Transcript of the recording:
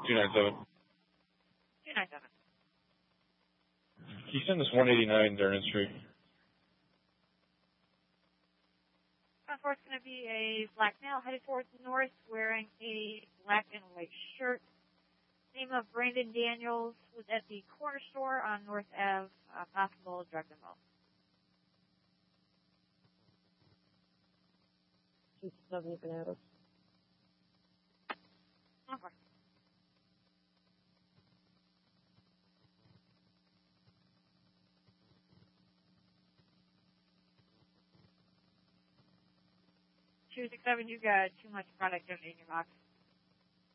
297. 297. Can you send us 189 Durnan Street? Front it's going to be a black male headed towards the north wearing a black and white shirt. Name of Brandon Daniels was at the corner store on North Ave, possible drug involved. 270 Bananas. Okay. Two 6 7, you got too much product in your box.